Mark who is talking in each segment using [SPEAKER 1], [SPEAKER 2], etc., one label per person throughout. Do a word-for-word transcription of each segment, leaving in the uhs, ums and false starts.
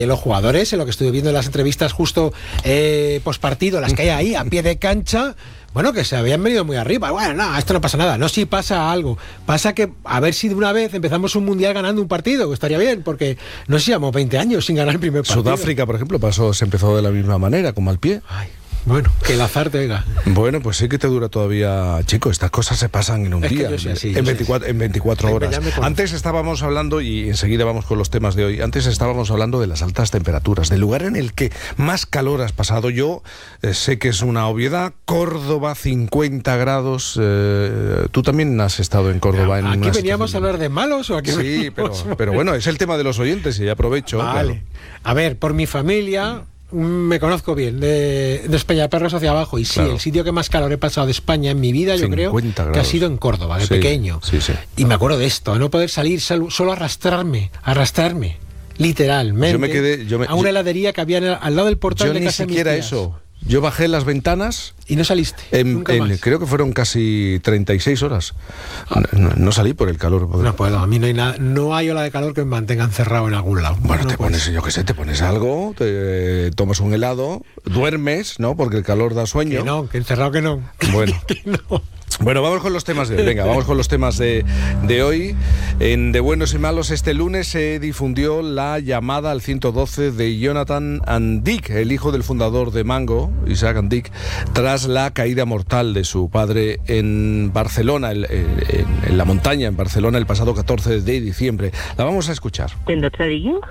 [SPEAKER 1] Los jugadores, en lo que estuve viendo en las entrevistas justo eh, pospartido, las que hay ahí a pie de cancha, bueno, que se habían venido muy arriba. Bueno, no, esto no pasa nada. No, si pasa algo. Pasa que a ver si de una vez empezamos un mundial ganando un partido, que estaría bien, porque no sé si llevamos veinte años sin ganar el primer partido.
[SPEAKER 2] Sudáfrica, por ejemplo, pasó, se empezó de la misma manera, con mal pie.
[SPEAKER 1] Ay. Bueno, que el azar te venga.
[SPEAKER 2] Bueno, pues sí que te dura todavía, chico. Estas cosas se pasan en un
[SPEAKER 1] es
[SPEAKER 2] día,
[SPEAKER 1] que yo soy así,
[SPEAKER 2] en,
[SPEAKER 1] yo
[SPEAKER 2] veinticuatro, en veinticuatro horas.
[SPEAKER 1] Con...
[SPEAKER 2] Antes estábamos hablando, y enseguida vamos con los temas de hoy, antes estábamos hablando de las altas temperaturas, del lugar en el que más calor has pasado. Yo eh, sé que es una obviedad, Córdoba, cincuenta grados. Eh, tú también has estado en Córdoba. En
[SPEAKER 1] ¿Aquí
[SPEAKER 2] una
[SPEAKER 1] veníamos
[SPEAKER 2] situación...
[SPEAKER 1] a hablar de malos o aquí
[SPEAKER 2] Sí, pero, pero bueno, es el tema de los oyentes y aprovecho.
[SPEAKER 1] Vale.
[SPEAKER 2] Claro.
[SPEAKER 1] A ver, por mi familia... Me conozco bien, de, de Peñaperros hacia abajo. Y sí, claro. El sitio que más calor he pasado de España en mi vida, yo creo
[SPEAKER 2] grados.
[SPEAKER 1] que ha sido en Córdoba, de
[SPEAKER 2] sí,
[SPEAKER 1] pequeño.
[SPEAKER 2] Sí, sí.
[SPEAKER 1] Y me acuerdo de esto, no poder salir, solo arrastrarme, arrastrarme, literalmente,
[SPEAKER 2] yo me quedé, yo me,
[SPEAKER 1] a una
[SPEAKER 2] yo,
[SPEAKER 1] heladería que había en el, al lado del portal
[SPEAKER 2] yo
[SPEAKER 1] de
[SPEAKER 2] ni
[SPEAKER 1] casa
[SPEAKER 2] siquiera
[SPEAKER 1] de mis tías.
[SPEAKER 2] Eso. Yo bajé las ventanas...
[SPEAKER 1] ¿Y no saliste?
[SPEAKER 2] En,
[SPEAKER 1] Nunca
[SPEAKER 2] en,
[SPEAKER 1] más.
[SPEAKER 2] Creo que fueron casi treinta y seis horas. No, no salí por el calor.
[SPEAKER 1] No puedo, a mí no hay nada, no hay ola de calor que me mantenga encerrado en algún lado.
[SPEAKER 2] Bueno,
[SPEAKER 1] no
[SPEAKER 2] te
[SPEAKER 1] puedes.
[SPEAKER 2] pones, yo qué sé, te pones algo, te tomas un helado, duermes, ¿no? Porque el calor da sueño.
[SPEAKER 1] Que no, que encerrado que no.
[SPEAKER 2] Bueno.
[SPEAKER 1] que no.
[SPEAKER 2] Bueno, vamos con los temas de hoy. Venga, vamos con los temas de, de hoy. En De Buenos y Malos, este lunes se difundió la llamada al ciento doce de Jonathan Andic, el hijo del fundador de Mango, Isaac Andic, tras la caída mortal de su padre en Barcelona, en, en, en la montaña, en Barcelona, el pasado catorce de diciembre. La vamos a escuchar.
[SPEAKER 3] ¿Te digo?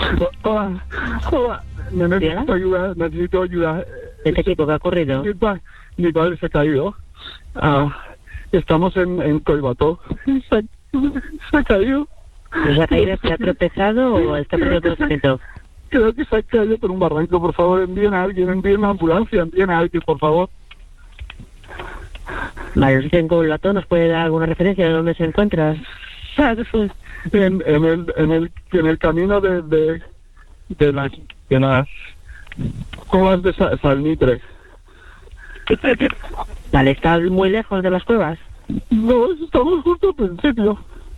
[SPEAKER 4] Hola, hola. Necesito ayuda, necesito ayuda.
[SPEAKER 3] ¿De qué tipo que ha ocurrido?
[SPEAKER 4] Mi, pa- mi padre se ha caído. Ah, estamos en, en Collbató. Se, se ha caído.
[SPEAKER 3] ¿Se ha caído, se ha tropezado o está perdiendo conocimiento?
[SPEAKER 4] Creo que se ha caído por un barranco. Por favor, envíen a alguien, envíen una ambulancia, envíen a alguien, por favor.
[SPEAKER 3] Vale, si en Collbató nos puede dar alguna referencia de dónde se encuentra.
[SPEAKER 4] En, en, el, en, el, en el camino de, de, de las, de las cuevas de Sa- Salnitre.
[SPEAKER 3] Vale, ¿está muy lejos de las cuevas?
[SPEAKER 4] No, estamos justo al principio.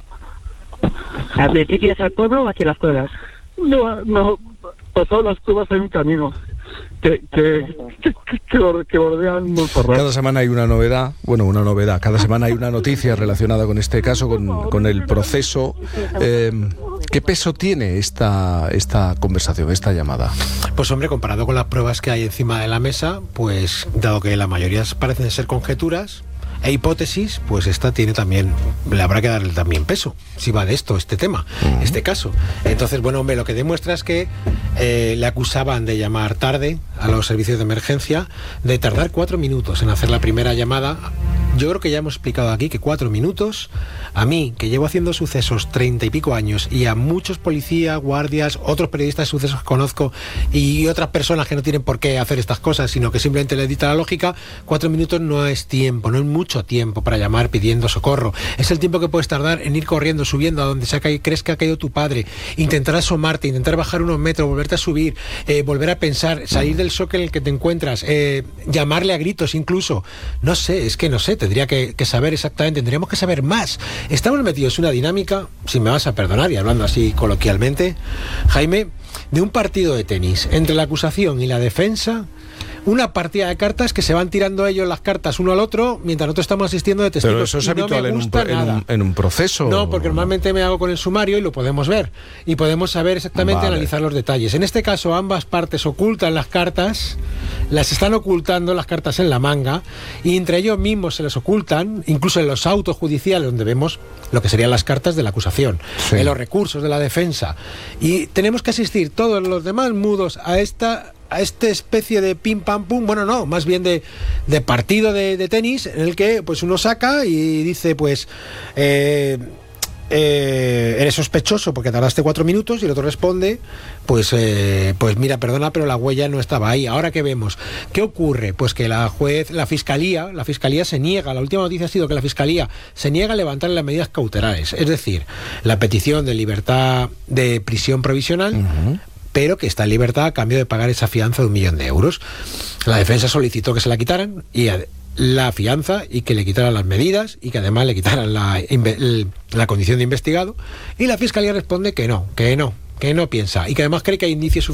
[SPEAKER 3] ¿Al principio es al pueblo o hacia las cuevas?
[SPEAKER 4] No, no, pasado las cuevas hay un camino que, que, que, que, que bordean Montserrat.
[SPEAKER 2] Cada semana hay una novedad, bueno, una novedad, cada semana hay una noticia relacionada con este caso, con, con el proceso. Eh, ¿Qué peso tiene esta, esta conversación, esta llamada?
[SPEAKER 1] Pues hombre, comparado con las pruebas que hay encima de la mesa, pues dado que la mayoría parecen ser conjeturas e hipótesis, pues esta tiene también, le habrá que darle también peso, si va de esto, este tema, uh-huh. este caso. Entonces, bueno, hombre, lo que demuestra es que eh, le acusaban de llamar tarde a los servicios de emergencia, de tardar cuatro minutos en hacer la primera llamada. Yo creo que ya hemos explicado aquí que cuatro minutos, a mí, que llevo haciendo sucesos treinta y pico años, y a muchos policías, guardias, otros periodistas de sucesos que conozco, y otras personas que no tienen por qué hacer estas cosas, sino que simplemente les dicta la lógica, cuatro minutos no es tiempo, no es mucho tiempo para llamar pidiendo socorro. Es el tiempo que puedes tardar en ir corriendo, subiendo a donde se ha caído, crees que ha caído tu padre, intentar asomarte, intentar bajar unos metros, volverte a subir, eh, volver a pensar, salir del shock en el que te encuentras, eh, llamarle a gritos incluso. No sé, es que no sé, tendría que, que saber exactamente, tendríamos que saber más. Estamos metidos en una dinámica, si me vas a perdonar y hablando así coloquialmente, Jaime, de un partido de tenis entre la acusación y la defensa. Una partida de cartas que se van tirando ellos las cartas uno al otro mientras nosotros estamos asistiendo de testigos.
[SPEAKER 2] Pero eso es
[SPEAKER 1] y
[SPEAKER 2] habitual
[SPEAKER 1] no me
[SPEAKER 2] en, un,
[SPEAKER 1] gusta
[SPEAKER 2] en,
[SPEAKER 1] nada.
[SPEAKER 2] un, en un proceso.
[SPEAKER 1] No, porque normalmente me hago con el sumario y lo podemos ver. Y podemos saber exactamente,
[SPEAKER 2] vale.
[SPEAKER 1] analizar los detalles. En este caso, ambas partes ocultan las cartas, las están ocultando las cartas en la manga, y entre ellos mismos se las ocultan, incluso en los autos judiciales, donde vemos lo que serían las cartas de la acusación,
[SPEAKER 2] sí.
[SPEAKER 1] en los recursos de la defensa. Y tenemos que asistir todos los demás mudos a esta... a esta especie de pim pam pum, bueno no, más bien de, de partido de, de tenis, en el que pues uno saca y dice pues eh, eh, eres sospechoso porque tardaste cuatro minutos, y el otro responde pues eh, pues mira, perdona, pero la huella no estaba ahí. Ahora, ¿qué vemos? ¿Qué ocurre? Pues que la juez, la fiscalía, la fiscalía se niega, la última noticia ha sido que la fiscalía se niega a levantar las medidas cautelares, es decir, la petición de libertad de prisión provisional, uh-huh. pero que está en libertad a cambio de pagar esa fianza de un millón de euros. La defensa solicitó que se la quitaran, y la fianza, y que le quitaran las medidas, y que además le quitaran la, la condición de investigado, y la fiscalía responde que no, que no, que no piensa y que además cree que hay indicios